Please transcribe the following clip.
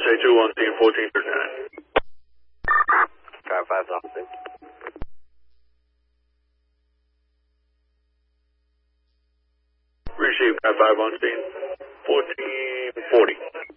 USA2 on scene 1439. Car 5 on scene. Receive Car 5 on scene 1440.